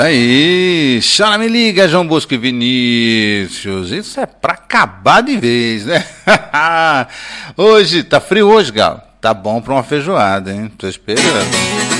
Aí, chora, me liga, João Bosco e Vinícius. Isso é pra acabar de vez, né? Hoje, tá frio hoje, Galo? Tá bom pra uma feijoada, hein? Tô esperando.